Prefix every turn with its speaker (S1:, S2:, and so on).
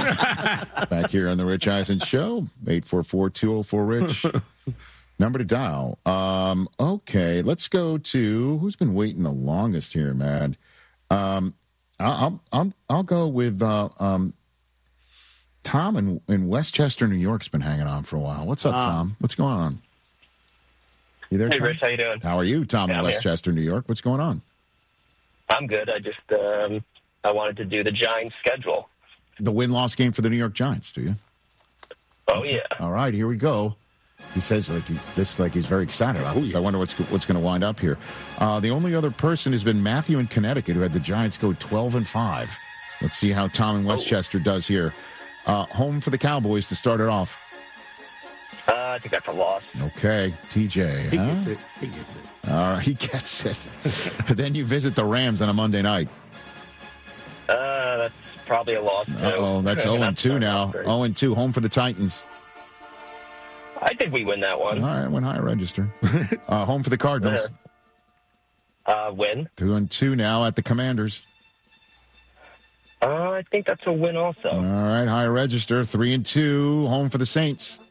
S1: Back here on the Rich Eisen Show, 844-204-RICH. Number to dial. Okay, let's go to who's been waiting the longest here, man. I'll go with Tom in Westchester, New York's been hanging on for a while. What's up, Tom? What's going on? You there,
S2: Hey,
S1: Tom?
S2: Rich, how you doing?
S1: How are you, Tom in
S2: I'm
S1: Westchester, New York? What's going on?
S2: I'm good. I just I wanted to do the Giants schedule.
S1: The win-loss game for the New York Giants, do you?
S2: Oh, yeah.
S1: All right, here we go. He says he's very excited about this. I wonder what's going to wind up here. The only other person has been Matthew in Connecticut, who had the Giants go 12-5. Let's see how Tom in Westchester does here. Home for the Cowboys to start it off.
S2: I think that's a loss.
S1: Okay, TJ.
S3: He gets it. He gets it.
S1: All right, he gets it. Then you visit the Rams on a Monday night.
S2: That's probably a loss, too.
S1: Oh, that's 0-2 now. 0-2, home for the Titans.
S2: I think we win that one.
S1: All right, went higher register. Home for the Cardinals.
S2: Win.
S1: 2-2 now at the Commanders.
S2: I think that's a win also.
S1: All right, higher register. 3-2, home for the Saints.